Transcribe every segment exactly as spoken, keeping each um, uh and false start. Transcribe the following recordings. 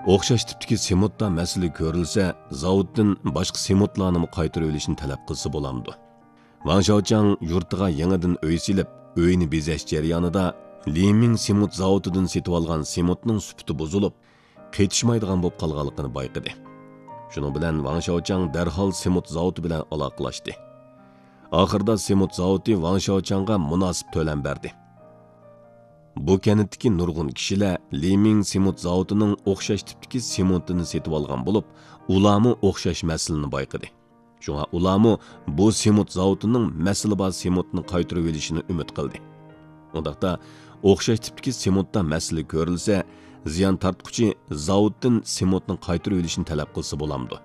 o'xshash tipdagi sementda masala ko'rilsa, zavoddan boshqa sementlarni qaytarib olishni talab qilsa bo'lamdi. Wang Shaochang yurtiga yangidan uy silib, uyni bezash jarayonida Liming sement zavodidan setib olgan sementning sifati buzilib, qetishmaydigan bo'lib qolganligini bayqadi. Shuning bilan Wang Shaochang darhol sement zavodi bilan aloqalashdi. Oxirida sement zavodi Wang Shaochangga munosib to'lam berdi. Bu kenetdagi nurg'un kishilar Liming sement zavodining o'xshash tipdagi sementini setib olgan bo'lib, ularmi o'xshash masalani bayqadi. Shunga ularmi bu sement zavodining masala bor sementni qaytarib olishini umid qildi. Undaqda o'xshash tipdagi sementda masala ko'rilsa, ziyon tortquchi zavoddan sementni qaytarib olishni talab qilsa bo'lamdi.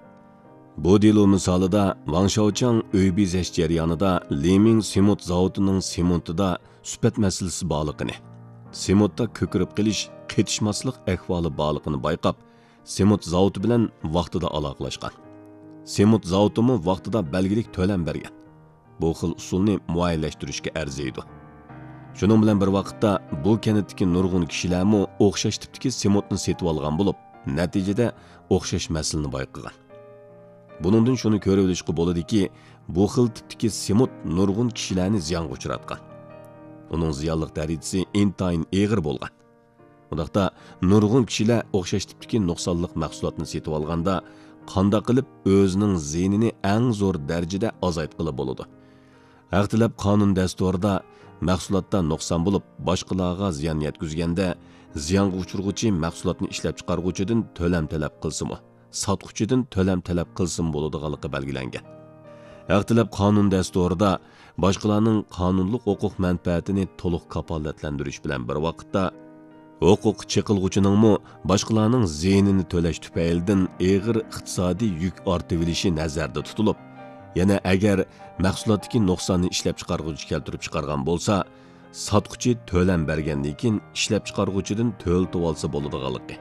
Bu delo misolida Wang Shaochang uy bezash jarayonida Liming sement zavodining sementida sifat masalasi borligini, sementda ko'kirib qilish, qetishmaslik ahvoli borligini bayqab, sement zavodi bilan vaqtida aloqalashgan. Sement zavodimi vaqtida belgilik to'lam bergan. Bu xil usulni muayyanlashtirishga arziydi. Shuning bilan bir vaqtda bu kenetdagi nurg'un kishilarmi o'xshash tipdagi sementni setib olgan bo'lib, natijada o'xshash masalani bayqagan. Buningdan shuni ko'rib olishga bo'ladiki, bu xil tipdagi sement nurg'un kishilarni ziyonga uchratgan. Uning ziyonliq darajasi intayin og'ir bo'lgan. Undaqda nurg'un kishilar o'xshash tipdagi nuqsonliq mahsulotni setib olganda, qanday qilib o'zining ziynini eng zo'r darajada azaytqili bo'ladi. Haqtilab qonun dasturida mahsulotda nuqson bo'lib, boshqalarga ziyon yetkazganda, ziyonga uchirg'uvchi mahsulotni ishlab chiqaruvchidan to'lam talab qilsin-mi, sotuvchidan to'lam talab qilsin bo'ladiganligi belgilangan. Haqtilab qonun dasturida boshqalarning qonunliq huquq manfaatini to'liq kafolatlantirish bilan bir vaqtda huquq chiqilg'uchining boshqalarning ziynini to'lash tufaylidan og'ir iqtisodiy yuk ortib olishi nazarda tutilib, yana agar mahsulotdagi nuqsonni ishlab chiqarguvchi keltirib chiqargan bo'lsa, sotquchi to'lam bergandan keyin ishlab chiqarguvchidan to'ltib olsa bo'ladiganligi.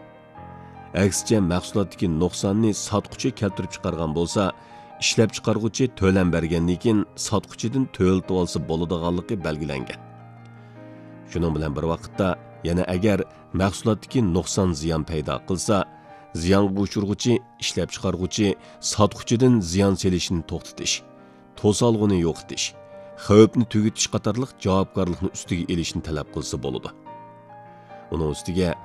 Aksicha mahsulotdagi nuqsonni sotquchi keltirib chiqargan bo'lsa, ishlab chiqarguvchi to'lam bergandan keyin sotquchidan to'ltib olsa bo'ladiganligi belgilangan. Shuning bilan bir vaqtda yana agar mahsulotdagi nuqson ziyon paydo qilsa, ziyonga uchirg'uvchi, ishlab chiqarguvchi sotquchidan ziyon selishini to'xtatish, to'solg'uni yo'qotish, xavfni tugutish qatorliq javobgarlikni ustiga elishni talab qilsa bo'ladi. Uning ustiga